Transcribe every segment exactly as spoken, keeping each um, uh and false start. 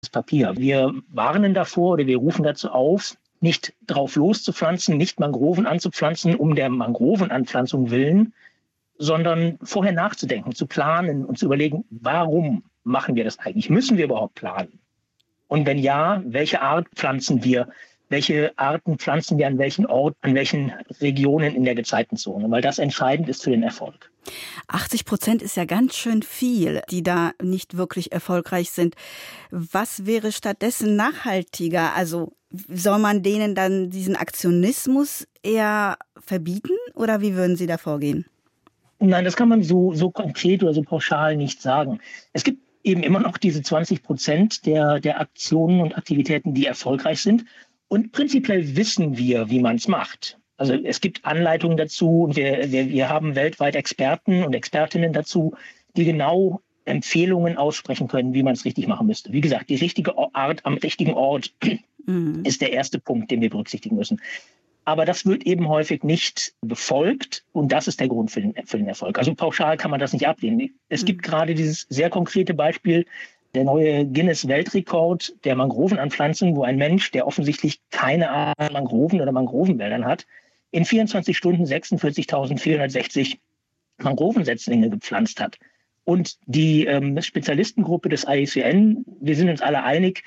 Papier. Wir warnen davor oder wir rufen dazu auf, nicht drauf loszupflanzen, nicht Mangroven anzupflanzen, um der Mangrovenanpflanzung willen, sondern vorher nachzudenken, zu planen und zu überlegen, warum machen wir das eigentlich? Müssen wir überhaupt planen? Und wenn ja, welche Art pflanzen wir? Welche Arten pflanzen wir an welchen Ort, an welchen Regionen in der Gezeitenzone? Weil das entscheidend ist für den Erfolg. achtzig Prozent ist ja ganz schön viel, die da nicht wirklich erfolgreich sind. Was wäre stattdessen nachhaltiger? Also soll man denen dann diesen Aktionismus eher verbieten oder wie würden Sie da vorgehen? Nein, das kann man so, so konkret oder so pauschal nicht sagen. Es gibt eben immer noch diese zwanzig Prozent der, der Aktionen und Aktivitäten, die erfolgreich sind. Und prinzipiell wissen wir, wie man es macht. Also es gibt Anleitungen dazu und wir, wir, wir haben weltweit Experten und Expertinnen dazu, die genau Empfehlungen aussprechen können, wie man es richtig machen müsste. Wie gesagt, die richtige Art am richtigen Ort mhm. ist der erste Punkt, den wir berücksichtigen müssen. Aber das wird eben häufig nicht befolgt und das ist der Grund für den, für den Erfolg. Also pauschal kann man das nicht ablehnen. Es mhm. gibt gerade dieses sehr konkrete Beispiel, der neue Guinness-Weltrekord der Mangrovenanpflanzung, wo ein Mensch, der offensichtlich keine Ahnung an Mangroven oder Mangrovenwäldern hat, in vierundzwanzig Stunden sechsundvierzigtausendvierhundertsechzig Mangrovensetzlinge gepflanzt hat. Und die ähm, Spezialistengruppe des I U C N, wir sind uns alle einig,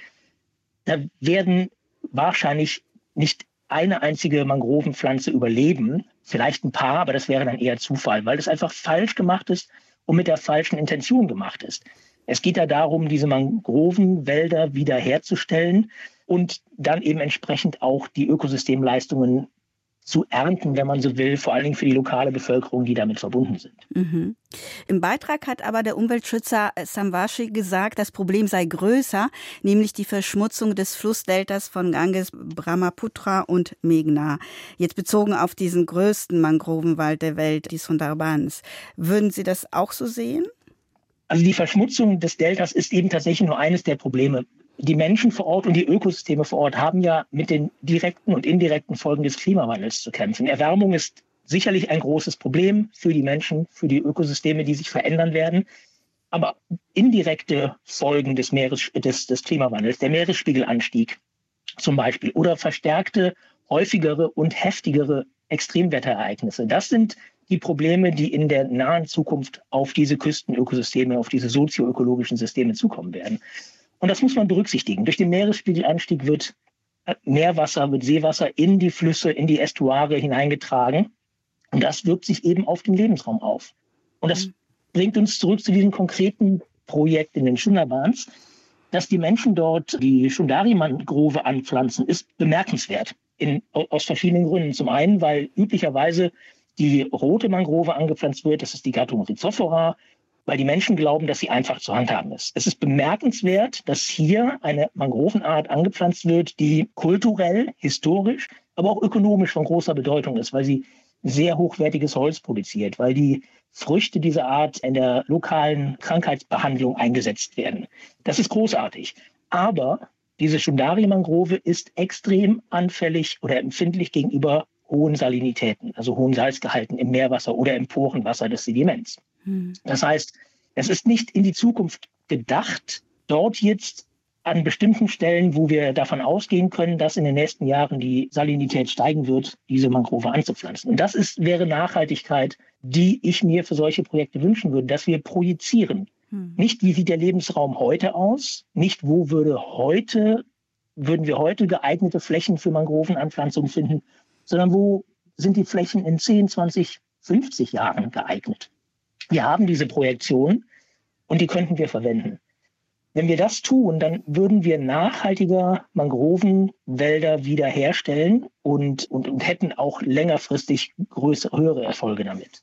da werden wahrscheinlich nicht eine einzige Mangrovenpflanze überleben, vielleicht ein paar, aber das wäre dann eher Zufall, weil das einfach falsch gemacht ist und mit der falschen Intention gemacht ist. Es geht ja darum, diese Mangrovenwälder wiederherzustellen und dann eben entsprechend auch die Ökosystemleistungen zu ernten, wenn man so will, vor allen Dingen für die lokale Bevölkerung, die damit verbunden sind. Mhm. Im Beitrag hat aber der Umweltschützer Samvashi gesagt, das Problem sei größer, nämlich die Verschmutzung des Flussdeltas von Ganges, Brahmaputra und Meghna. Jetzt bezogen auf diesen größten Mangrovenwald der Welt, die Sundarbans. Würden Sie das auch so sehen? Also die Verschmutzung des Deltas ist eben tatsächlich nur eines der Probleme. Die Menschen vor Ort und die Ökosysteme vor Ort haben ja mit den direkten und indirekten Folgen des Klimawandels zu kämpfen. Erwärmung ist sicherlich ein großes Problem für die Menschen, für die Ökosysteme, die sich verändern werden. Aber indirekte Folgen des, Meeres, des, des Klimawandels, der Meeresspiegelanstieg zum Beispiel oder verstärkte, häufigere und heftigere Extremwetterereignisse, das sind die Probleme, die in der nahen Zukunft auf diese Küstenökosysteme, auf diese sozioökologischen Systeme zukommen werden. Und das muss man berücksichtigen. Durch den Meeresspiegelanstieg wird Meerwasser, wird Seewasser in die Flüsse, in die Ästuare hineingetragen. Und das wirkt sich eben auf den Lebensraum auf. Und das mhm. bringt uns zurück zu diesem konkreten Projekt in den Sundarbans. Dass die Menschen dort die Shundari-Mangrove anpflanzen, ist bemerkenswert. In, aus verschiedenen Gründen. Zum einen, weil üblicherweise die rote Mangrove angepflanzt wird, das ist die Gattung Rhizophora, weil die Menschen glauben, dass sie einfach zu handhaben ist. Es ist bemerkenswert, dass hier eine Mangrovenart angepflanzt wird, die kulturell, historisch, aber auch ökonomisch von großer Bedeutung ist, weil sie sehr hochwertiges Holz produziert, weil die Früchte dieser Art in der lokalen Krankheitsbehandlung eingesetzt werden. Das ist großartig. Aber diese Shundari-Mangrove ist extrem anfällig oder empfindlich gegenüber hohen Salinitäten, also hohen Salzgehalten im Meerwasser oder im Porenwasser des Sediments. Hm. Das heißt, es ist nicht in die Zukunft gedacht, dort jetzt an bestimmten Stellen, wo wir davon ausgehen können, dass in den nächsten Jahren die Salinität steigen wird, diese Mangrove anzupflanzen. Und das ist, wäre Nachhaltigkeit, die ich mir für solche Projekte wünschen würde, dass wir projizieren. Hm. Nicht, wie sieht der Lebensraum heute aus, nicht, wo würde heute, würden wir heute geeignete Flächen für Mangrovenanpflanzung finden, sondern wo sind die Flächen in zehn, zwanzig, fünfzig Jahren geeignet. Wir haben diese Projektion und die könnten wir verwenden. Wenn wir das tun, dann würden wir nachhaltiger Mangrovenwälder wiederherstellen und, und, und hätten auch längerfristig größere, höhere Erfolge damit.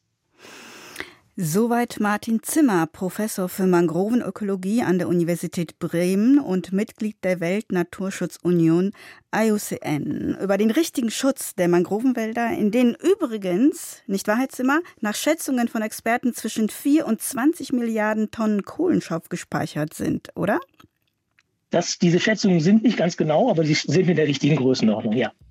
Soweit Martin Zimmer, Professor für Mangrovenökologie an der Universität Bremen und Mitglied der Weltnaturschutzunion I U C N. Über den richtigen Schutz der Mangrovenwälder, in denen übrigens, nicht wahr, Herr Zimmer, nach Schätzungen von Experten zwischen vier und zwanzig Milliarden Tonnen Kohlenstoff gespeichert sind, oder? Das, diese Schätzungen sind nicht ganz genau, aber sie sind in der richtigen Größenordnung, ja.